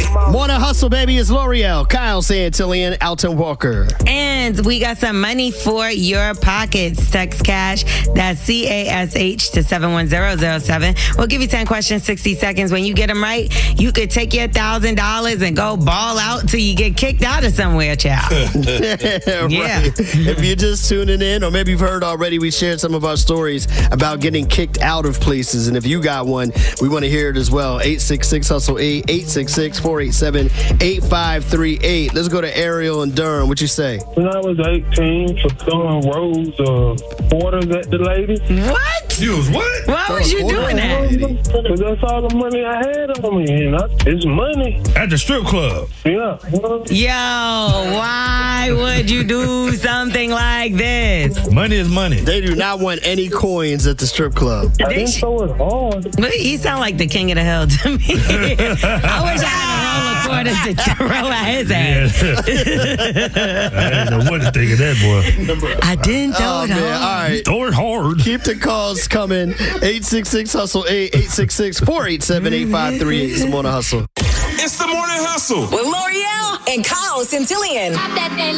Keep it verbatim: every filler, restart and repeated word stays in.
Morning Hustle, baby. It's L'Oreal, Kyle Santillian, Alton Walker. And we got some money for your pockets. Text cash, that's C A S H to seven one zero zero seven. We'll give you ten questions, sixty seconds. When you get them right, you could take your one thousand dollars and go ball out till you get kicked out of somewhere, child. Yeah. If you're just tuning in, or maybe you've heard already, we shared some of our stories about getting kicked out of places. And if you got one, we want to hear it as well. eight six six hustle eight, eight six six, four eight seven, eight five three eight. Let's go to Ariel and Durham. What you say? When I was eighteen, for throwing rolls of quarters at the ladies. What? You was what? Why was you doing that? Because that's all the money I had on me. And I, it's money. At the strip club. Yeah. Yo, why would you do something like this? Money is money. They do not want any coins at the strip club. I didn't throw it hard. But he sound like the king of the hill to me. I wish I had a roll of quarters to throw at his ass. I didn't know what to think of that boy. I didn't throw Oh, it man. hard. All right. Throw it hard. Keep the calls coming. eight six six hustle eight, eight six six, four eight seven, eight five three eight. It's the Morning Hustle. It's the Morning Hustle with L'Oreal and Kyle Santillian.